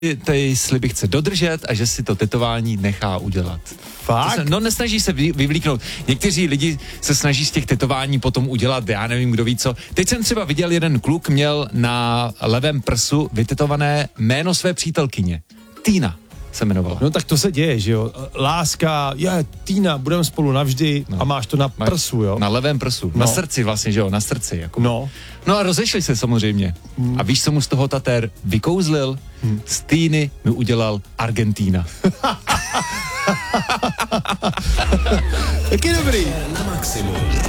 ty sliby chce dodržet a že si to tetování nechá udělat. Fakt? No nesnaží se vyvlíknout. Někteří lidi se snaží z těch tetování potom udělat, já nevím, kdo ví co. Teď jsem třeba viděl, jeden kluk měl na levém prsu vytetované jméno své přítelkyně. Týna se jmenovala. No tak to se děje, že jo. Láska, Týna, budeme spolu navždy a máš to na prsu, jo. Na levém prsu. Na srdci vlastně, že jo, na srdci. Jako. No a rozešli se samozřejmě. A víš, co mu z toho tatér vykouzlil? Z Týny mi udělal Argentína. Taky dobrý. Na maximum.